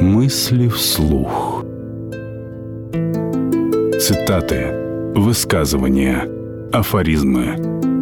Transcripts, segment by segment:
Мысли вслух. Цитаты, высказывания, афоризмы.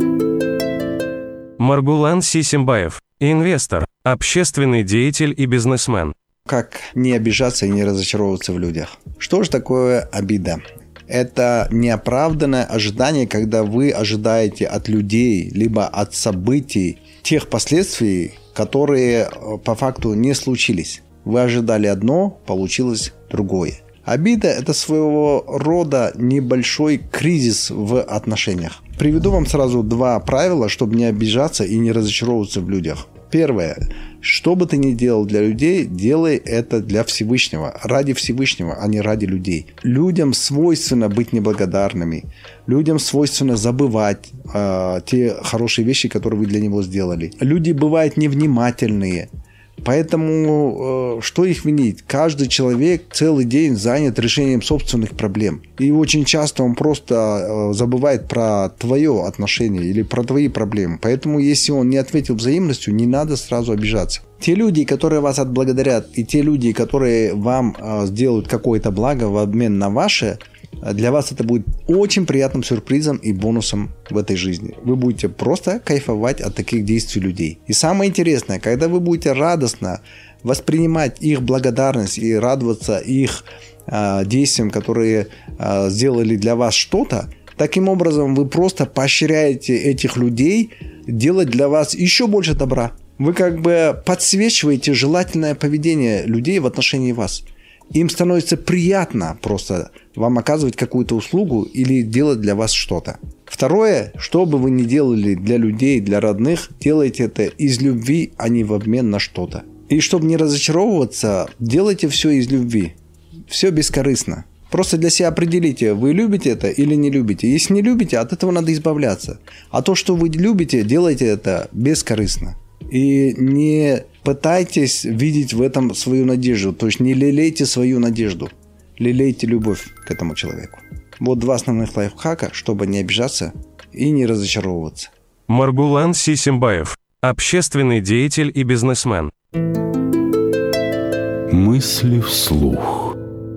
Маргулан Сисимбаев, инвестор, общественный деятель и бизнесмен. Как не обижаться и не разочаровываться в людях? Что же такое обида? Это неоправданное ожидание, когда вы ожидаете от людей, либо от событий тех последствий, которые по факту не случились. Вы ожидали одно, получилось другое. Обида – это своего рода небольшой кризис в отношениях. Приведу вам сразу два правила, чтобы не обижаться и не разочаровываться в людях. Первое. Что бы ты ни делал для людей, делай это для Всевышнего, ради Всевышнего, а не ради людей. Людям свойственно быть неблагодарными, людям свойственно забывать те хорошие вещи, которые вы для него сделали. Люди бывают невнимательные. Поэтому что их винить? Каждый человек целый день занят решением собственных проблем. И очень часто он просто забывает про твое отношение или про твои проблемы. Поэтому если он не ответил взаимностью, не надо сразу обижаться. Те люди, которые вас отблагодарят, и те люди, которые вам сделают какое-то благо в обмен на ваше, для вас это будет очень приятным сюрпризом и бонусом в этой жизни. Вы будете просто кайфовать от таких действий людей. И самое интересное, когда вы будете радостно воспринимать их благодарность и радоваться их действиям, которые сделали для вас что-то, таким образом вы просто поощряете этих людей делать для вас еще больше добра. Вы как бы подсвечиваете желательное поведение людей в отношении вас. Им становится приятно просто вам оказывать какую-то услугу или делать для вас что-то. Второе, что бы вы ни делали для людей, для родных, делайте это из любви, а не в обмен на что-то. И чтобы не разочаровываться, делайте все из любви. Все бескорыстно. Просто для себя определите, вы любите это или не любите. Если не любите, от этого надо избавляться. А то, что вы любите, делайте это бескорыстно. И не пытайтесь видеть в этом свою надежду. То есть не лелейте свою надежду. Лелейте любовь к этому человеку. Вот два основных лайфхака, чтобы не обижаться и не разочаровываться. Маргулан Сисимбаев, общественный деятель и бизнесмен. Мысли вслух.